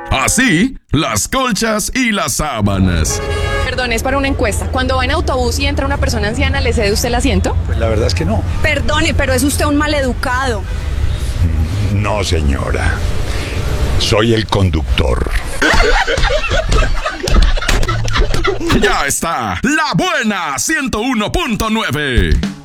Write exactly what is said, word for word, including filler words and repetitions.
Así, las colchas y las sábanas. Perdón, es para una encuesta. Cuando va en autobús y entra una persona anciana, ¿le cede usted el asiento? Pues la verdad es que no. Perdone, pero es usted un maleducado. No, señora. Soy el conductor. Ya está, La Buena ciento uno punto nueve.